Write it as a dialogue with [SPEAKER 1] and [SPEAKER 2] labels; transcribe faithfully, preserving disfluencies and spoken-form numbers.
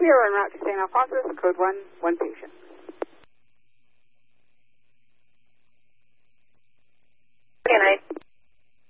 [SPEAKER 1] We are en route to Saint Alphonsus, code one, one patient.